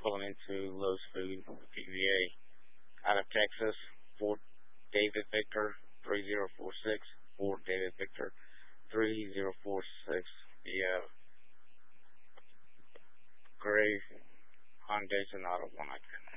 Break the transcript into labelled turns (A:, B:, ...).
A: pulling into Lowe's Food, PVA. Out of Texas, Fort David Victor 3046. Fort David Victor 3046. The gray Hyundai Sonata 1 I can.